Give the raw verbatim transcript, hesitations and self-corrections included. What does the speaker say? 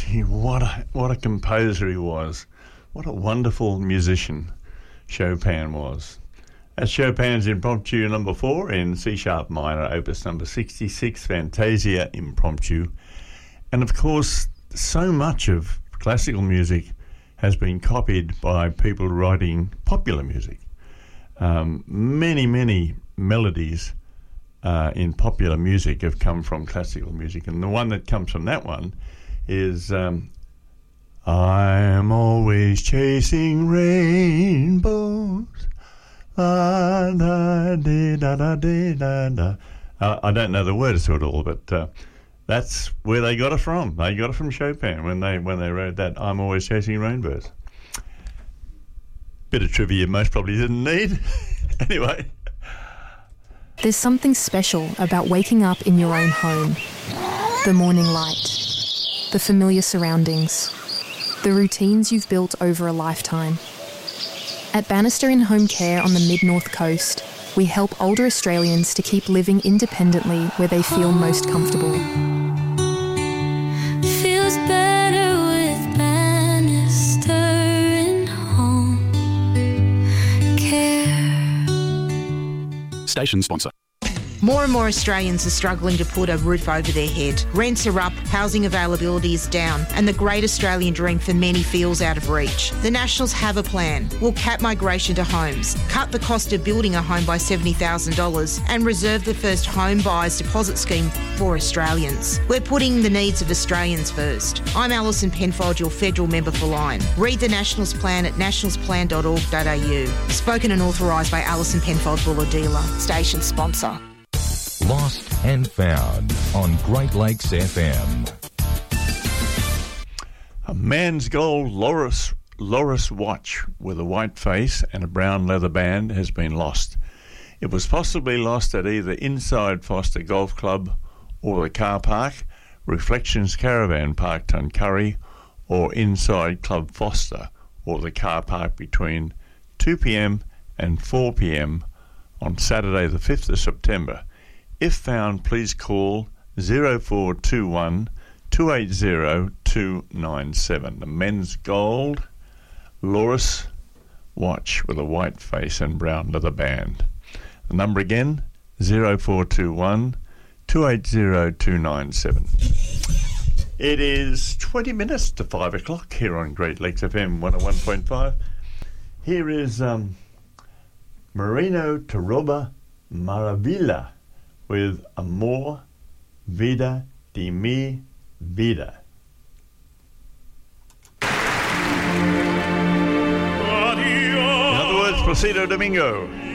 gee, what a, what a composer he was. What a wonderful musician Chopin was. That's Chopin's Impromptu number four in C-sharp minor, opus number sixty-six, Fantasia Impromptu. And of course, so much of classical music has been copied by people writing popular music. Um, many, many melodies uh, in popular music have come from classical music, and the one that comes from that one is um, I'm always chasing rainbows. Da, da, da, da, da, da, da. Uh, I don't know the words to it all, but uh, that's where they got it from. They got it from Chopin when they when they wrote that I'm always chasing rainbows. Bit of trivia most probably didn't need. Anyway. There's something special about waking up in your own home. The morning light, the familiar surroundings, the routines you've built over a lifetime. At Bannister In Home Care on the Mid-North Coast, we help older Australians to keep living independently where they feel most comfortable. Feels better with Bannister In Home Care. Station sponsor. More and more Australians are struggling to put a roof over their head. Rents are up, housing availability is down, and the great Australian dream for many feels out of reach. The Nationals have a plan. We'll cap migration to homes, cut the cost of building a home by seventy thousand dollars, and reserve the first home buyers deposit scheme for Australians. We're putting the needs of Australians first. I'm Alison Penfold, your federal member for Lion. Read the Nationals plan at nationals plan dot org dot a u. Spoken and authorised by Alison Penfold, Buller Dealer. Station sponsor. Lost and Found on Great Lakes F M. A man's gold Loris, Loris watch with a white face and a brown leather band has been lost. It was possibly lost at either inside Foster Golf Club or the car park, Reflections Caravan Park Tuncurry, or inside Club Foster or the car park between two p.m. and four p.m. on Saturday the fifth of September. If found, please call zero four two one, two eight zero, two nine seven. The men's gold Loris watch with a white face and brown leather band. The number again, zero four two one, two eight zero, two nine seven. It is twenty minutes to five o'clock here on Great Lakes F M one oh one point five. Here is um, Marino Taroba Maravilla with Amor, Vida de mi Vida. In other words, Placido Domingo.